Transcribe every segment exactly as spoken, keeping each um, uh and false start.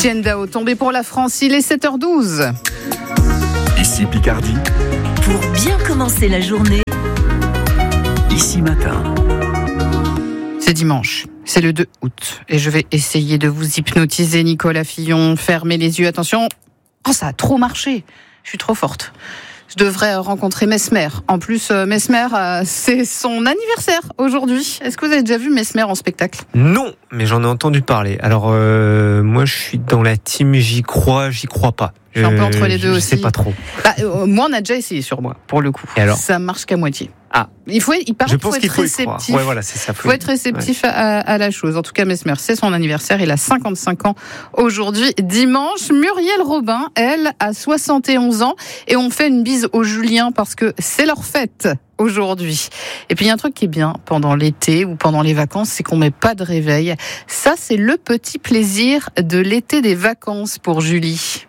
Tiendao tombé pour la France, il est sept heures douze. Ici Picardie. Pour bien commencer la journée. Ici Matin. C'est dimanche, c'est le deux août et je vais essayer de vous hypnotiser, Nicolas Fillon. Fermez les yeux, attention. Oh, ça a trop marché. Je suis trop forte. Je devrais rencontrer Mesmer. En plus, Mesmer, c'est son anniversaire aujourd'hui. Est-ce que vous avez déjà vu Mesmer en spectacle ? Non, mais j'en ai entendu parler. Alors, euh, moi, je suis dans la team j'y crois, j'y crois pas. Je suis un peu entre les deux je aussi. Je sais pas trop. Bah, euh, moi, on a déjà essayé sur moi, pour le coup. Et alors ? Ça marche qu'à moitié. Ah, il faut, il paraît je qu'il pense faut qu'il être faut y réceptif. croire. Ouais, voilà, c'est ça. Il faut être réceptif ouais. à, à la chose. En tout cas, Mesmer, c'est son anniversaire. Il a cinquante-cinq ans aujourd'hui, dimanche. Muriel Robin, elle, a soixante et onze ans. Et on fait une bise aux Juliens parce que c'est leur fête aujourd'hui. Et puis, il y a un truc qui est bien pendant l'été ou pendant les vacances, c'est qu'on met pas de réveil. Ça, c'est le petit plaisir de l'été des vacances pour Julie.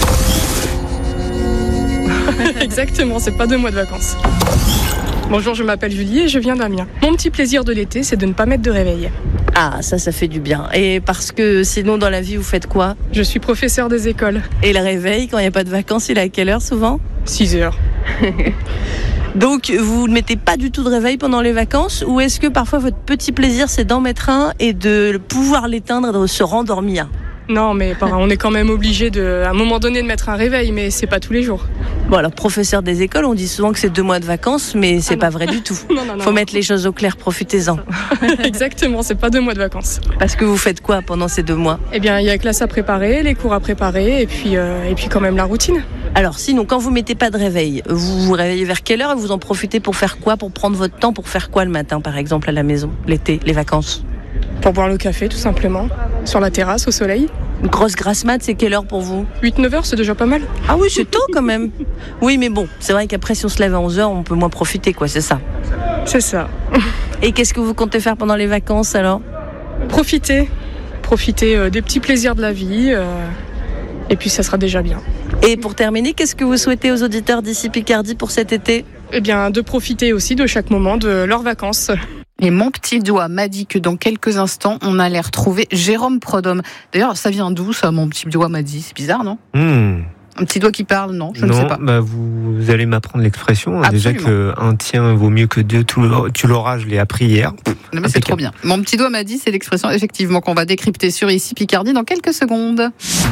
Exactement, c'est pas deux mois de vacances. Bonjour, je m'appelle Julie et je viens d'Amiens. Mon petit plaisir de l'été, c'est de ne pas mettre de réveil. Ah, ça, ça fait du bien. Et parce que sinon, dans la vie, vous faites quoi ? Je suis professeur des écoles. Et le réveil, quand il n'y a pas de vacances, il est à quelle heure souvent ? six heures. Donc, vous ne mettez pas du tout de réveil pendant les vacances ? Ou est-ce que parfois, votre petit plaisir, c'est d'en mettre un et de pouvoir l'éteindre et de se rendormir ? Non, mais on est quand même obligé de, à un moment donné de mettre un réveil, mais c'est pas tous les jours. Bon, alors, professeur des écoles, on dit souvent que c'est deux mois de vacances, mais c'est ah pas vrai du tout. non, non, non, Faut non. mettre les choses au clair, profitez-en. Exactement, c'est pas deux mois de vacances. Parce que vous faites quoi pendant ces deux mois ? Eh bien, il y a la classe à préparer, les cours à préparer, et puis, euh, et puis quand même la routine. Alors, sinon, quand vous mettez pas de réveil, vous vous réveillez vers quelle heure et vous en profitez pour faire quoi ? Pour prendre votre temps, pour faire quoi le matin, par exemple, à la maison, l'été, les vacances ? Pour boire le café, tout simplement. Sur la terrasse, au soleil. Une grosse grasse mat, c'est quelle heure pour vous ? huit neuf heures, c'est déjà pas mal. Ah oui, c'est tôt quand même. Oui, mais bon, c'est vrai qu'après, si on se lève à onze heures, on peut moins profiter, quoi, c'est ça. C'est ça. Et qu'est-ce que vous comptez faire pendant les vacances, alors ? Profiter. Profiter euh, des petits plaisirs de la vie. Euh, et puis, ça sera déjà bien. Et pour terminer, qu'est-ce que vous souhaitez aux auditeurs d'ici Picardie pour cet été ? Eh bien, de profiter aussi de chaque moment de leurs vacances. Et mon petit doigt m'a dit que dans quelques instants, on allait retrouver Jérôme Prudhomme. D'ailleurs, ça vient d'où, ça, mon petit doigt m'a dit ? C'est bizarre, non ? mmh. Un petit doigt qui parle, non ? Je non, ne sais pas. Bah vous, vous allez m'apprendre l'expression. Absolument. Déjà qu'un tien vaut mieux que deux, tu l'auras, je l'ai appris hier. Non, mais c'est trop bien. Mon petit doigt m'a dit, c'est l'expression, effectivement, qu'on va décrypter sur Ici Picardie dans quelques secondes.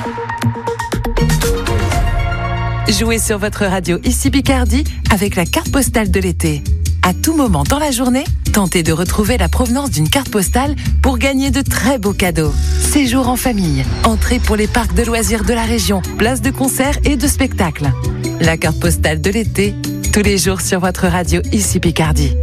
Jouez sur votre radio Ici Picardie avec la carte postale de l'été. À tout moment dans la journée, tentez de retrouver la provenance d'une carte postale pour gagner de très beaux cadeaux. Séjour en famille, entrée pour les parcs de loisirs de la région, places de concerts et de spectacles. La carte postale de l'été, tous les jours sur votre radio Ici Picardie.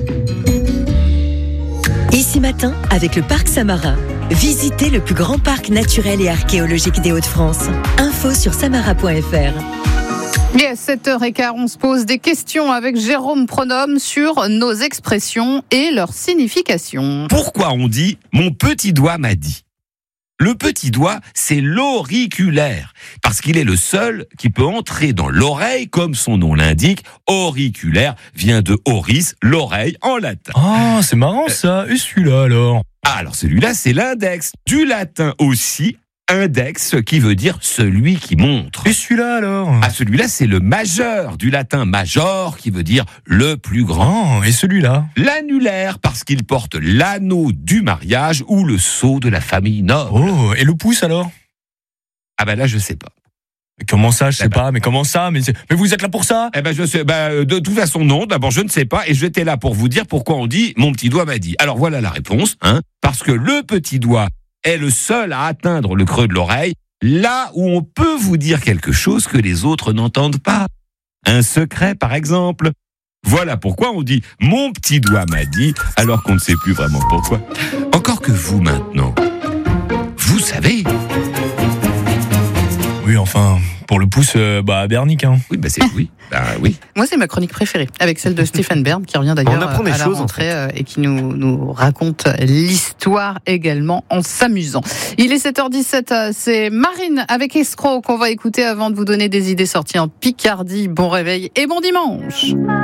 Ici Matin avec le Parc Samarin. Visitez le plus grand parc naturel et archéologique des Hauts-de-France. Info sur samara point f r. Et à sept heures quinze, on se pose des questions avec Jérôme Prudhomme sur nos expressions et leur signification. Pourquoi on dit « mon petit doigt m'a dit » ? Le petit doigt, c'est l'auriculaire, parce qu'il est le seul qui peut entrer dans l'oreille, comme son nom l'indique. Auriculaire vient de auris, l'oreille en latin. Ah, c'est marrant ça. Et celui-là alors ? Ah, alors celui-là, c'est l'index. Du latin aussi, index, qui veut dire celui qui montre. Et celui-là alors ? Ah, celui-là, c'est le majeur, du latin major, qui veut dire le plus grand. Oh, et celui-là ? L'annulaire, parce qu'il porte l'anneau du mariage ou le sceau de la famille noble. Oh, et le pouce alors ? Ah ben là, je sais pas. Comment ça, je sais eh ben, pas, mais comment ça mais, mais vous êtes là pour ça ? Eh ben je sais, ben, de toute façon non, d'abord je ne sais pas, et j'étais là pour vous dire pourquoi on dit « mon petit doigt m'a dit ». Alors voilà la réponse, hein, parce que le petit doigt est le seul à atteindre le creux de l'oreille, là où on peut vous dire quelque chose que les autres n'entendent pas. Un secret, par exemple. Voilà pourquoi on dit « mon petit doigt m'a dit », alors qu'on ne sait plus vraiment pourquoi. Encore que vous, maintenant, vous savez. Oui, enfin, pour le pouce, euh, bah, Bernic, hein. Oui, bah c'est oui. Bah oui. Moi, c'est ma chronique préférée, avec celle de Stéphane Bern, qui revient d'ailleurs On apprend des à la choses, rentrée en fait. et qui nous, nous raconte l'histoire également en s'amusant. Il est sept heures dix-sept, c'est Marine avec Escroc qu'on va écouter avant de vous donner des idées sorties en Picardie. Bon réveil et bon dimanche.